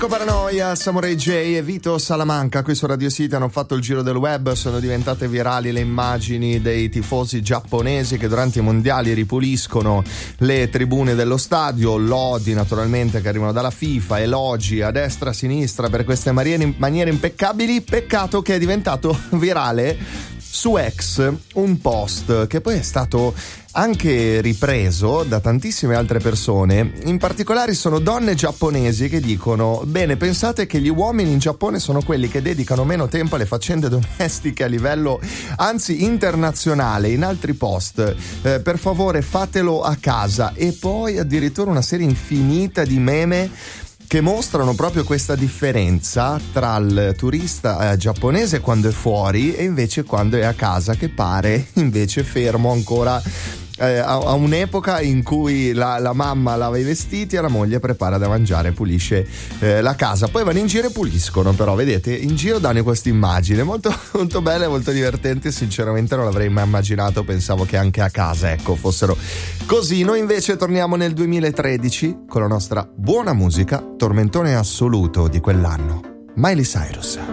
Paranoia, Samurai J e Vito Salamanca qui su Radio City hanno fatto il giro del web. Sono diventate virali le immagini dei tifosi giapponesi che durante i mondiali ripuliscono le tribune dello stadio, lodi naturalmente che arrivano dalla FIFA, elogi a destra a sinistra per queste maniere impeccabili. Peccato che è diventato virale su X un post che poi è stato anche ripreso da tantissime altre persone. In particolare sono donne giapponesi che dicono: bene, pensate che gli uomini in Giappone sono quelli che dedicano meno tempo alle faccende domestiche a livello anzi internazionale. In altri post per favore fatelo a casa. E poi addirittura una serie infinita di meme che mostrano proprio questa differenza tra il turista giapponese quando è fuori e invece quando è a casa, che pare invece fermo ancora a un'epoca in cui la mamma lava i vestiti e la moglie prepara da mangiare e pulisce la casa. Poi vanno in giro e puliscono, però vedete, in giro danno questa immagine molto, molto bella e molto divertente. Sinceramente non l'avrei mai immaginato, pensavo che anche a casa, ecco, fossero così. Noi invece torniamo nel 2013 con la nostra buona musica, tormentone assoluto di quell'anno, Miley Cyrus.